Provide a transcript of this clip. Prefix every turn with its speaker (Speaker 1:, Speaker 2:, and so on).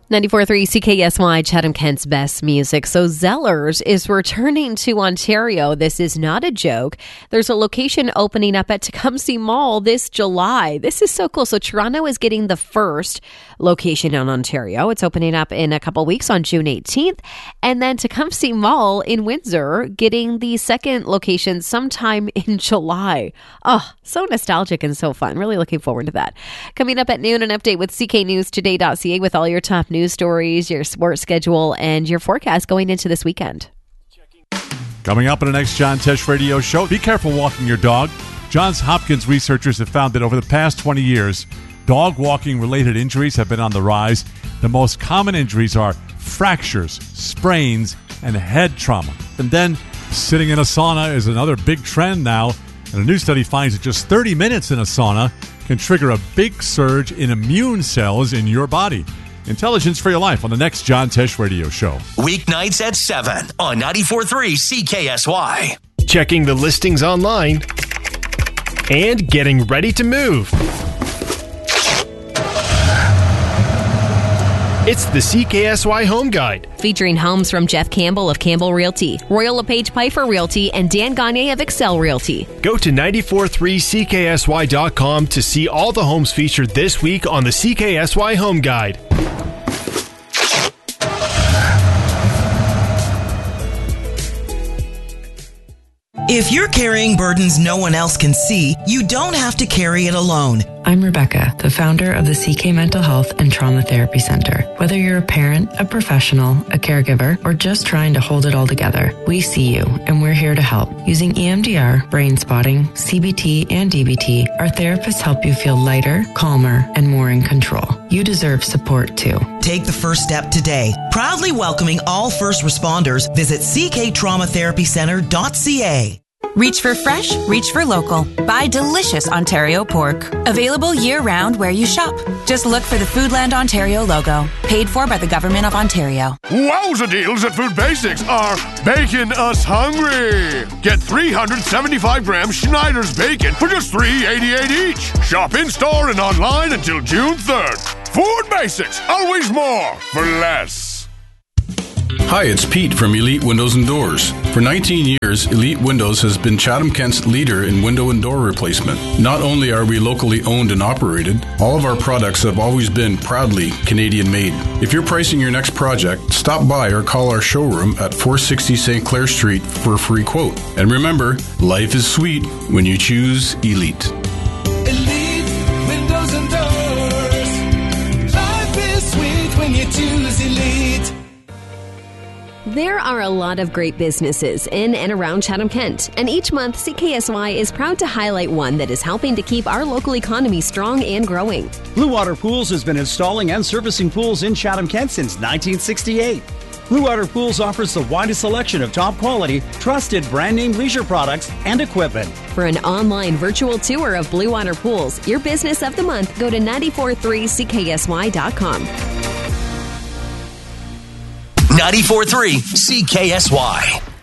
Speaker 1: 94.3 CKSY, Chatham-Kent's best music. So Zellers is returning to Ontario. This is not a joke. There's a location opening up at Tecumseh Mall this July. This is so cool. So Toronto is getting the first location in Ontario. It's opening up in a couple weeks on June 18th. And then Tecumseh Mall in Windsor getting the second location sometime in July. Oh, so nostalgic and so fun. Really looking forward to that. Coming up at noon, an update with cknewstoday.ca with all your top news stories, your sports schedule, and your forecast going into this weekend.
Speaker 2: Coming up in the next John Tesh Radio Show, be careful walking your dog. Johns Hopkins researchers have found that over the past 20 years, dog walking related injuries have been on the rise. The most common injuries are fractures, sprains, and head trauma. And then sitting in a sauna is another big trend now. And a new study finds that just 30 minutes in a sauna can trigger a big surge in immune cells in your body. Intelligence for your life on the next John Tesh Radio Show.
Speaker 3: Weeknights at 7 on 94.3 CKSY.
Speaker 4: Checking the listings online and getting ready to move. It's the CKSY Home Guide.
Speaker 1: Featuring homes from Jeff Campbell of Campbell Realty, Royal LePage Piper Realty, and Dan Gagne of Excel Realty.
Speaker 4: Go to 943CKSY.com to see all the homes featured this week on the CKSY Home Guide.
Speaker 5: If you're carrying burdens no one else can see, you don't have to carry it alone.
Speaker 6: I'm Rebecca, the founder of the CK Mental Health and Trauma Therapy Center. Whether you're a parent, a professional, a caregiver, or just trying to hold it all together, we see you and we're here to help. Using EMDR, brain spotting, CBT, and DBT, our therapists help you feel lighter, calmer, and more in control. You deserve support too.
Speaker 5: Take the first step today. Proudly welcoming all first responders. Visit cktraumatherapycenter.ca.
Speaker 7: Reach for fresh, reach for local. Buy delicious Ontario pork. Available year-round where you shop. Just look for the Foodland Ontario logo. Paid for by the Government of Ontario.
Speaker 8: Wowza deals at Food Basics are making us hungry. Get 375-gram Schneider's bacon for just $3.88 each. Shop in-store and online until June 3rd. Food Basics, always more for less.
Speaker 9: Hi, it's Pete from Elite Windows and Doors. For 19 years, Elite Windows has been Chatham-Kent's leader in window and door replacement. Not only are we locally owned and operated, all of our products have always been proudly Canadian-made. If you're pricing your next project, stop by or call our showroom at 460 St. Clair Street for a free quote. And remember, life is sweet when you choose Elite.
Speaker 10: Elite Windows and Doors. Life is sweet when you choose Elite.
Speaker 1: There are a lot of great businesses in and around Chatham-Kent, and each month CKSY is proud to highlight one that is helping to keep our local economy strong and growing.
Speaker 11: Blue Water Pools has been installing and servicing pools in Chatham-Kent since 1968. Blue Water Pools offers the widest selection of top quality, trusted brand name leisure products and equipment.
Speaker 1: For an online virtual tour of Blue Water Pools, your business of the month, go to 943CKSY.com.
Speaker 3: 94.3 CKSY.